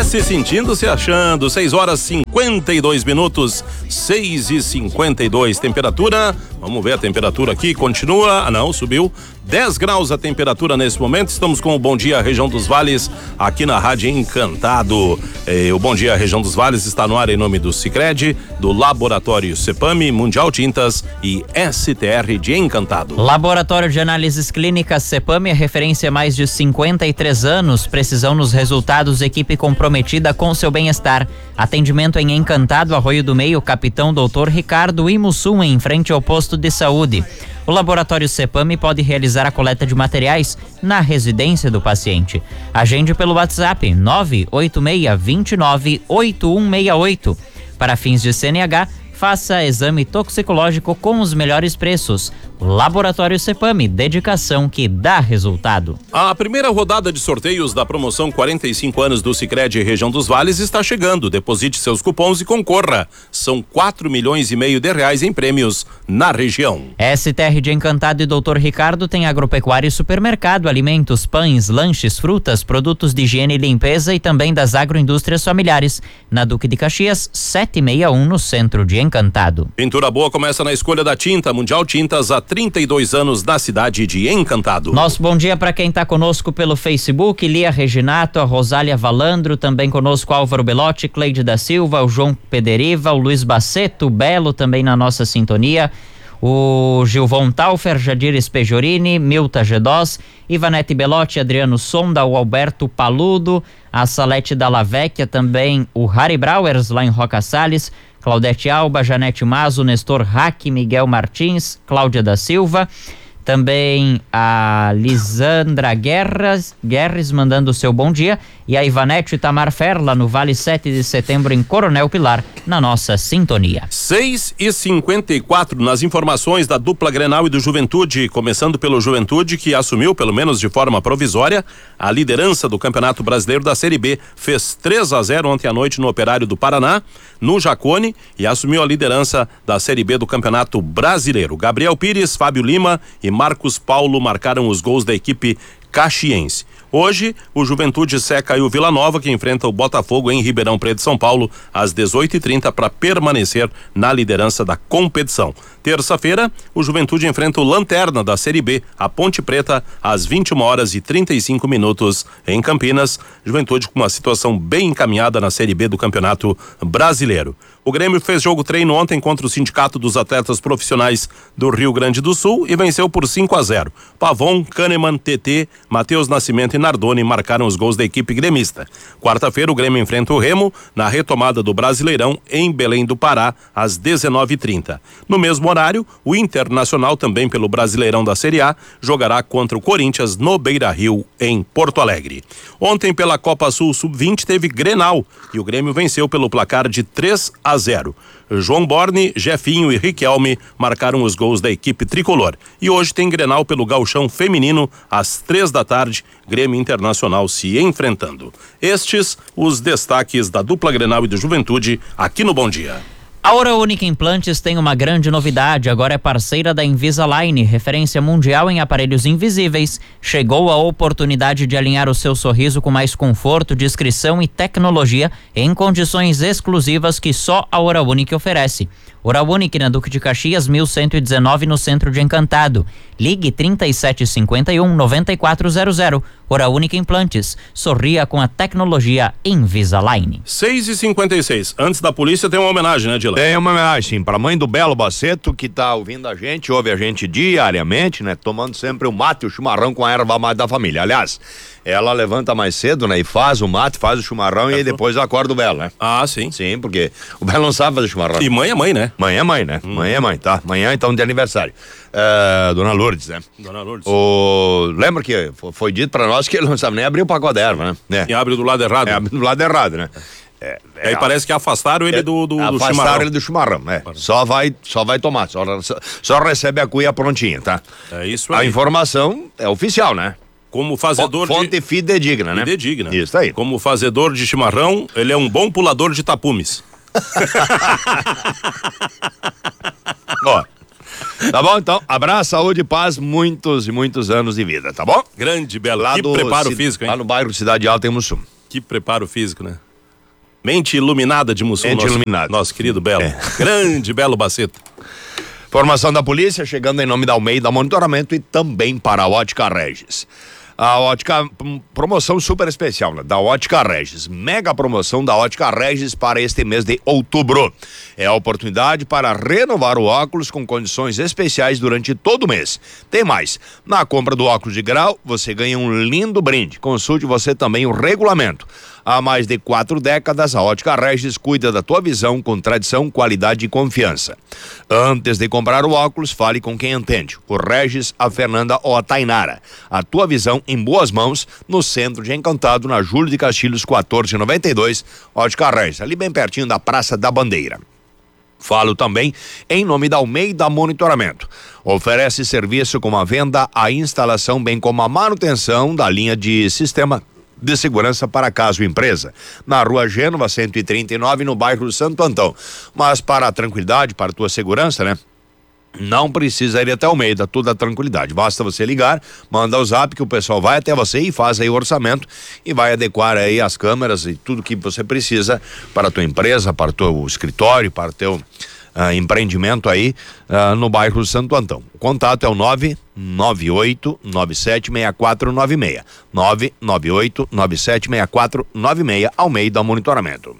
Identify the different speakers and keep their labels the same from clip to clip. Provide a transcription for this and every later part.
Speaker 1: se sentindo, se achando. 6h52, 6h52. Temperatura, vamos ver a temperatura aqui, continua, não, subiu. 10 graus a temperatura nesse momento. Estamos com o Bom Dia Região dos Vales aqui na Rádio Encantado. O Bom Dia Região dos Vales está no ar em nome do Sicredi, do Laboratório Cepame, Mundial Tintas e STR de Encantado.
Speaker 2: Laboratório de Análises Clínicas Cepame é referência há mais de 53 anos. Precisão nos resultados, equipe comprometida com seu bem-estar. Atendimento em Encantado, Arroio do Meio, Capitão Dr. Ricardo Imussum, em frente ao posto de saúde. O Laboratório Cepame pode realizar a coleta de materiais na residência do paciente. Agende pelo WhatsApp 986298168. Para fins de CNH, faça exame toxicológico com os melhores preços. Laboratório Cepame, dedicação que dá resultado.
Speaker 1: A primeira rodada de sorteios da promoção 45 anos do Sicredi Região dos Vales está chegando. Deposite seus cupons e concorra. São 4,5 milhões de reais em prêmios na região.
Speaker 2: STR de Encantado e Dr. Ricardo tem agropecuária e supermercado, alimentos, pães, lanches, frutas, produtos de higiene e limpeza e também das agroindústrias familiares. Na Duque de Caxias, 761, no centro de Encantado.
Speaker 1: Pintura boa começa na escolha da tinta. Mundial Tintas há 32 anos na cidade de Encantado.
Speaker 2: Nosso bom dia para quem está conosco pelo Facebook: Lia Reginato, a Rosália Valandro, também conosco Álvaro Belotti, Cleide da Silva, o João Pederiva, o Luiz Baceto, o Belo também na nossa sintonia, o Gilvon Taufer, Jadir Espejorini, Milta Gedós, Ivanete Belotti, Adriano Sonda, o Alberto Paludo, a Salete Dalla Vecchia, também o Harry Brauers lá em Roca Salles, Claudete Alba, Janete Mazo, Nestor Hack, Miguel Martins, Cláudia da Silva, também a Lisandra Guerres mandando o seu bom dia, e a Ivanete Itamar Ferla no Vale 7 de Setembro em Coronel Pilar, na nossa sintonia.
Speaker 1: 6h54 nas informações da dupla Grenal e do Juventude, começando pelo Juventude, que assumiu, pelo menos de forma provisória, a liderança do Campeonato Brasileiro da Série B. Fez 3-0 ontem à noite no Operário do Paraná, no Jacone, e assumiu a liderança da Série B do Campeonato Brasileiro. Gabriel Pires, Fábio Lima e Marcos Paulo marcaram os gols da equipe caxiense. Hoje, o Juventude seca o Vila Nova, que enfrenta o Botafogo em Ribeirão Preto, São Paulo, às 18h30 para permanecer na liderança da competição. Terça-feira, o Juventude enfrenta o Lanterna da Série B, a Ponte Preta, às 21h35 em Campinas. Juventude com uma situação bem encaminhada na Série B do Campeonato Brasileiro. O Grêmio fez jogo treino ontem contra o Sindicato dos Atletas Profissionais do Rio Grande do Sul e venceu por 5-0. Pavon, Kahneman, TT, Matheus Nascimento e Nardoni marcaram os gols da equipe gremista. Quarta-feira, o Grêmio enfrenta o Remo na retomada do Brasileirão em Belém do Pará, às 19h30. No mesmo horário, o Internacional, também pelo Brasileirão da Série A, jogará contra o Corinthians no Beira-Rio, em Porto Alegre. Ontem, pela Copa Sul Sub-20, teve Grenal e o Grêmio venceu pelo placar de 3-0. João Borne, Jefinho e Riquelme marcaram os gols da equipe tricolor. E hoje tem Grenal pelo Gauchão Feminino, às 3h, Grêmio Internacional se enfrentando. Estes os destaques da dupla Grenal e do Juventude aqui no Bom Dia.
Speaker 2: A Hora Única Implantes tem uma grande novidade, agora é parceira da Invisalign, referência mundial em aparelhos invisíveis. Chegou a oportunidade de alinhar o seu sorriso com mais conforto, discrição e tecnologia em condições exclusivas que só a Hora Única oferece. Hora Única na Duque de Caxias, 1119, no centro de Encantado. Ligue 3751-9400. Hora Única Implantes. Sorria com a tecnologia Invisalign.
Speaker 1: 6h56. Antes da polícia tem uma homenagem, né, Dila?
Speaker 3: Tem uma homenagem, sim, pra mãe do Belo Baceto, que tá ouvindo a gente, ouve a gente diariamente, né? Tomando sempre o mate e o chimarrão com a erva mate da família. Aliás, ela levanta mais cedo, né? E faz o mate, faz o chimarrão e aí depois acorda o Belo, né?
Speaker 1: Ah, sim.
Speaker 3: Sim, porque o Belo não sabe fazer chimarrão.
Speaker 1: E mãe é mãe, né?
Speaker 3: Mãe é mãe, né? Mãe é mãe, tá? Amanhã, então, de aniversário. Dona Lourdes, né?
Speaker 1: Dona Lourdes.
Speaker 3: Lembra que foi dito pra nós que ele não sabe nem abrir o pacote da erva, né?
Speaker 1: E abre do lado errado.
Speaker 3: Abre do lado errado, né?
Speaker 1: Aí parece que afastaram ele do chimarrão.
Speaker 3: Afastaram ele do chimarrão, né? Só vai tomar, só recebe a cuia prontinha, tá?
Speaker 1: É isso aí.
Speaker 3: A informação é oficial, né?
Speaker 1: Como fazedor
Speaker 3: Fonte fidedigna, né?
Speaker 1: Fidedigna.
Speaker 3: Isso aí.
Speaker 1: Como fazedor de chimarrão, ele é um bom pulador de tapumes.
Speaker 3: Ó, tá bom, então, abraço, saúde e paz, muitos e muitos anos de vida, tá bom?
Speaker 1: Grande, Belo. Que preparo físico, hein?
Speaker 3: Lá no bairro Cidade Alta em Mussum.
Speaker 1: Que preparo físico, né? Mente iluminada de Mussum.
Speaker 3: Mente iluminada.
Speaker 1: Nosso querido Belo. Grande Belo Baceto.
Speaker 3: Formação da polícia chegando em nome da Almeida Monitoramento e também para a Ótica Regis. A Ótica, promoção super especial, né? Da Ótica Regis, mega promoção da Ótica Regis para este mês de outubro. É a oportunidade para renovar o óculos com condições especiais durante todo o mês. Tem mais, na compra do óculos de grau, você ganha um lindo brinde. Consulte você também o regulamento. Há mais de 4 décadas, a Ótica Regis cuida da tua visão com tradição, qualidade e confiança. Antes de comprar o óculos, fale com quem entende. O Regis, a Fernanda ou a Tainara. A tua visão em boas mãos, no centro de Encantado, na Júlio de Castilhos, 1492, Ótica Regis, ali bem pertinho da Praça da Bandeira. Falo também em nome da Almeida Monitoramento. Oferece serviço como a venda, a instalação, bem como a manutenção da linha de sistema de segurança para casa ou empresa, na Rua Gênova 139, no bairro Santo Antão. Mas para a tranquilidade, para a tua segurança, né? Não precisa ir até Almeida, toda a tranquilidade. Basta você ligar, manda o zap que o pessoal vai até você e faz aí o orçamento e vai adequar aí as câmeras e tudo que você precisa para a tua empresa, para o teu escritório, para o teu empreendimento aí no bairro Santo Antão. O contato é o 998-976496. 998-976496, Almeida Monitoramento.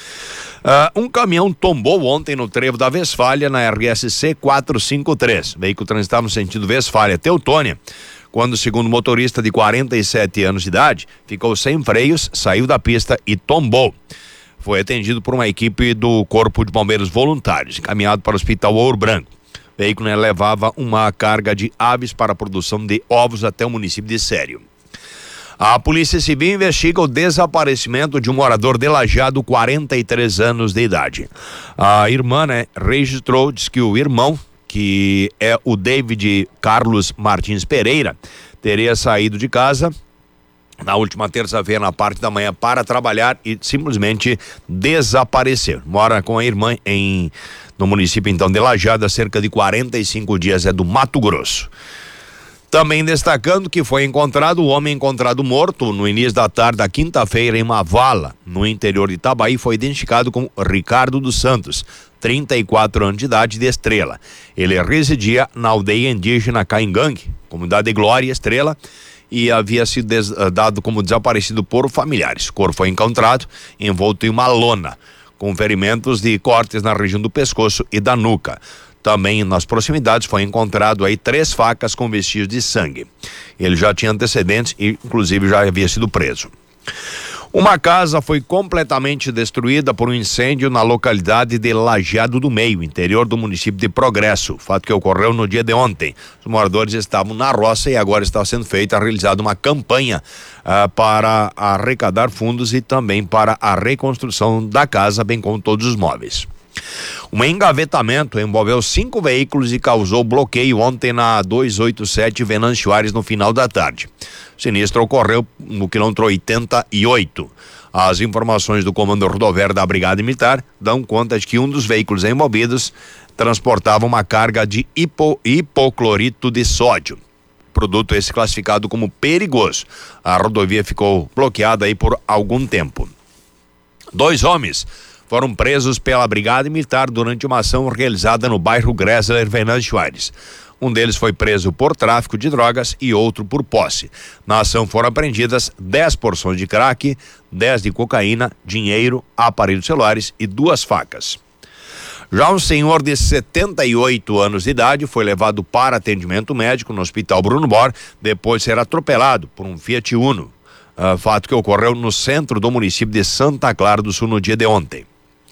Speaker 3: Um caminhão tombou ontem no trevo da Westfália, na RSC 453. O veículo transitava no sentido Westfália-Teutônia, quando, segundo o motorista de 47 anos de idade, ficou sem freios, saiu da pista e tombou. Foi atendido por uma equipe do Corpo de Bombeiros Voluntários, encaminhado para o Hospital Ouro Branco. O veículo levava uma carga de aves para a produção de ovos até o município de Sério. A Polícia Civil investiga o desaparecimento de um morador de Lajeado, 43 anos de idade. A irmã, registrou, diz que o irmão, que é o David Carlos Martins Pereira, teria saído de casa na última terça-feira, na parte da manhã, para trabalhar e simplesmente desapareceu. Mora com a irmã no município, então, de Lajeado, há cerca de 45 dias, é do Mato Grosso. Também destacando que foi encontrado o homem encontrado morto no início da tarde da quinta-feira em uma vala no interior de Itabaí, foi identificado como Ricardo dos Santos, 34 anos de idade, de Estrela. Ele residia na aldeia indígena Caingangue, comunidade de Glória Estrela, e havia sido dado como desaparecido por familiares. O corpo foi encontrado envolto em uma lona, com ferimentos de cortes na região do pescoço e da nuca. Também nas proximidades foi encontrado aí 3 facas com vestígios de sangue. Ele já tinha antecedentes e inclusive já havia sido preso. Uma casa foi completamente destruída por um incêndio na localidade de Lajeado do Meio, interior do município de Progresso. Fato que ocorreu no dia de ontem. Os moradores estavam na roça e agora está sendo realizada uma campanha para arrecadar fundos e também para a reconstrução da casa, bem como todos os móveis. Um engavetamento envolveu 5 veículos e causou bloqueio ontem na 287 Venâncio Aires no final da tarde. O sinistro ocorreu no quilômetro 88. As informações do Comando Rodoviário da Brigada Militar dão conta de que um dos veículos envolvidos transportava uma carga de hipoclorito de sódio. Produto esse classificado como perigoso. A rodovia ficou bloqueada aí por algum tempo. 2 homens foram presos pela Brigada Militar durante uma ação realizada no bairro Gressler, Venâncio Aires. Um deles foi preso por tráfico de drogas e outro por posse. Na ação foram apreendidas 10 porções de crack, 10 de cocaína, dinheiro, aparelhos celulares e 2 facas. Já um senhor de 78 anos de idade foi levado para atendimento médico no Hospital Bruno Bor depois de ser atropelado por um Fiat Uno. Fato que ocorreu no centro do município de Santa Clara do Sul no dia de ontem.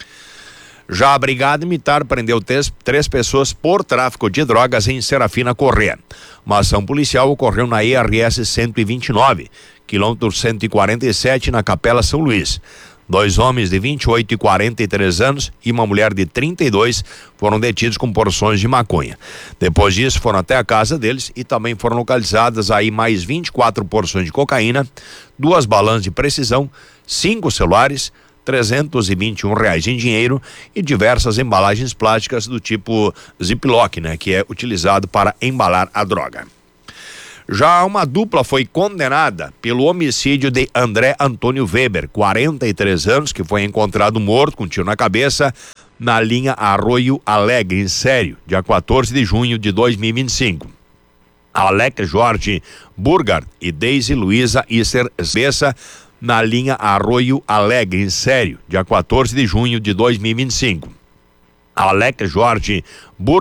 Speaker 3: Já a Brigada Militar prendeu 3 pessoas por tráfico de drogas em Serafina Corrêa. Uma ação policial ocorreu na ERS 129, quilômetro 147, na Capela São Luís. 2 homens de 28 e 43 anos e uma mulher de 32 foram detidos com porções de maconha. Depois disso, foram até a casa deles e também foram localizadas aí mais 24 porções de cocaína, 2 balanças de precisão, 5 celulares, R$321 em dinheiro e diversas embalagens plásticas do tipo Ziploc, que é utilizado para embalar a droga. Já uma dupla foi condenada pelo homicídio de André Antônio Weber, 43 anos, que foi encontrado morto com um tiro na cabeça na linha Arroio Alegre, em Sério, dia 14 de junho de 2025. Alex Jorge Burgard e Deise Luiza Isser Bessa na linha Arroio Alegre, em Sério, dia 14 de junho de 2025. Alex Jorge Burgard